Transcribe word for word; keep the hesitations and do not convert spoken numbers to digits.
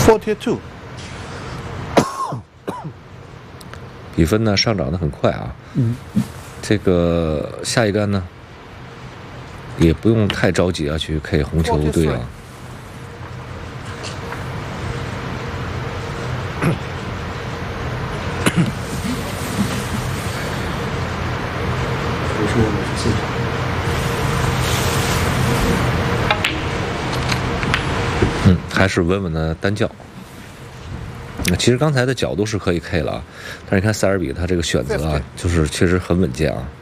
forty two。 比分呢上涨的很快啊。嗯。这个下一杆呢，也不用太着急啊，去 K 红球队啊。嗯，还是稳稳的单叫。其实刚才的角度是可以 K 了，但是你看塞尔比他这个选择啊，就是确实很稳健啊。